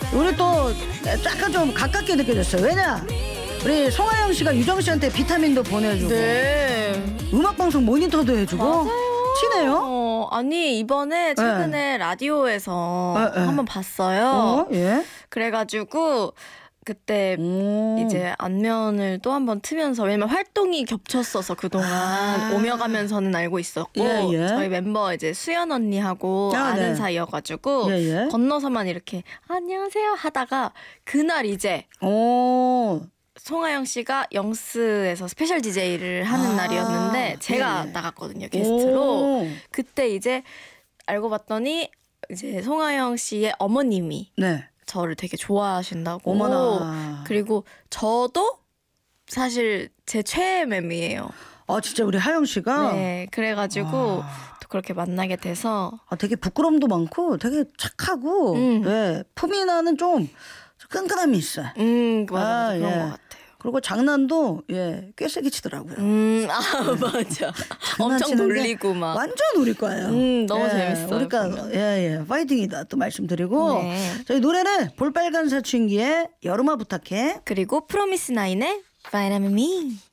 우리 또 약간 좀 가깝게 느껴졌어요. 왜냐? 우리 송하영 씨가 유정 씨한테 비타민도 보내주고 음악방송 모니터도 해주고 맞아요. 친해요? 아니 이번에 최근에 라디오에서 한번 봤어요. 예? 그래가지고 그때 이제 안면을 또 한번 트면서 왜냐면 활동이 겹쳤어서 그동안 오며 가면서는 알고 있었고 저희 멤버 이제 수연 언니하고 아는 사이여가지고 건너서만 이렇게 안녕하세요 하다가 그날 이제 송하영 씨가 영스에서 스페셜 DJ를 하는 날이었는데 제가 나갔거든요 게스트로. 그때 이제 알고 봤더니 이제 송하영 씨의 어머님이 저를 되게 좋아하신다고. 어머나. 그리고 저도 사실 제 최애 맴이에요. 아 진짜 우리 하영 씨가? 네. 그래가지고 또 그렇게 만나게 돼서 되게 부끄럼도 많고 되게 착하고 품이 나는 좀 끈끈함이 있어요. 맞아 그런 것 같아요. 그리고 장난도 꽤 세게 치더라고요. 맞아. 엄청 놀리고 막. 완전 우리 거예요. 너무 재밌어요. 그러니까 파이팅이다 또 말씀드리고 저희 노래는 볼빨간 사춘기의 여름아 부탁해 그리고 프로미스 나인의 Vitamin Me.